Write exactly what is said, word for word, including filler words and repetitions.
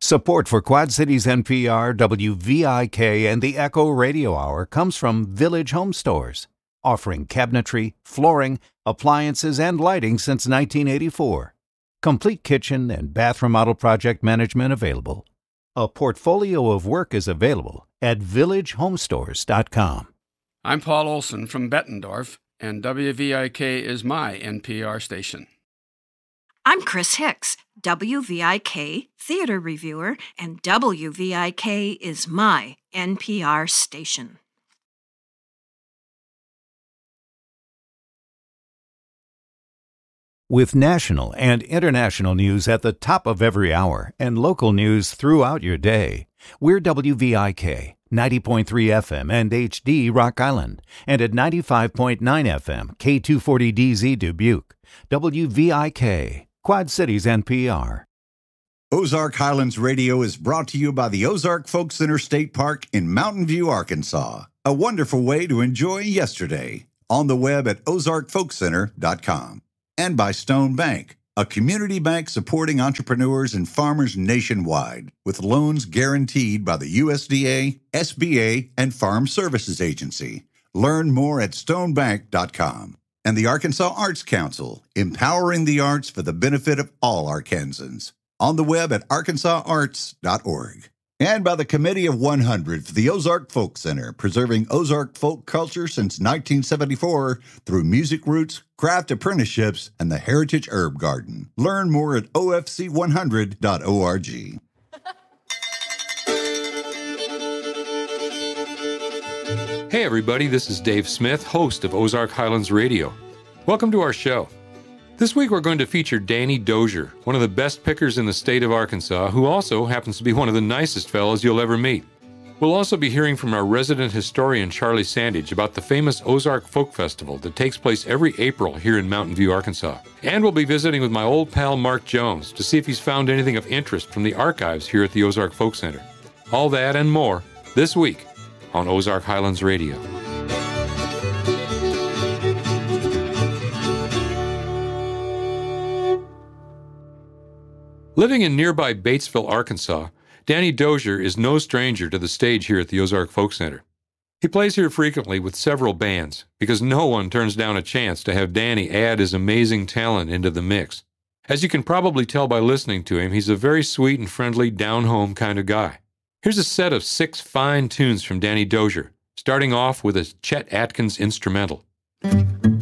Support for Quad Cities N P R, W V I K, and the Echo Radio Hour comes from Village Home Stores, offering cabinetry, flooring, appliances, and lighting since nineteen eighty-four. Complete kitchen and bath remodel project management available. A portfolio of work is available at village home stores dot com. I'm Paul Olson from Bettendorf, and W V I K is my N P R station. I'm Chris Hicks, W V I K theater reviewer, and W V I K is my N P R station. With national and international news at the top of every hour and local news throughout your day, we're W V I K, ninety point three F M and H D Rock Island, and at ninety-five point nine F M, K two forty D Z Dubuque. W V I K, Quad Cities N P R. Ozark Highlands Radio is brought to you by the Ozark Folk Center State Park in Mountain View, Arkansas. A wonderful way to enjoy yesterday. On the web at ozark folk center dot com. And by Stone Bank, a community bank supporting entrepreneurs and farmers nationwide, with loans guaranteed by the U S D A, S B A, and Farm Services Agency. Learn more at stone bank dot com. And the Arkansas Arts Council, empowering the arts for the benefit of all Arkansans. On the web at arkansas arts dot org. And by the Committee of one hundred for the Ozark Folk Center, preserving Ozark folk culture since nineteen seventy-four through music roots, craft apprenticeships, and the Heritage Herb Garden. Learn more at O F C one hundred dot org. Hey everybody, this is Dave Smith, host of Ozark Highlands Radio. Welcome to our show. This week we're going to feature Danny Dozier, one of the best pickers in the state of Arkansas, who also happens to be one of the nicest fellows you'll ever meet. We'll also be hearing from our resident historian Charlie Sandage about the famous Ozark Folk Festival that takes place every April here in Mountain View, Arkansas. And we'll be visiting with my old pal Mark Jones to see if he's found anything of interest from the archives here at the Ozark Folk Center. All that and more this week on Ozark Highlands Radio. Living in nearby Batesville, Arkansas, Danny Dozier is no stranger to the stage here at the Ozark Folk Center. He plays here frequently with several bands because no one turns down a chance to have Danny add his amazing talent into the mix. As you can probably tell by listening to him, he's a very sweet and friendly, down-home kind of guy. Here's a set of six fine tunes from Danny Dozier, starting off with a Chet Atkins instrumental.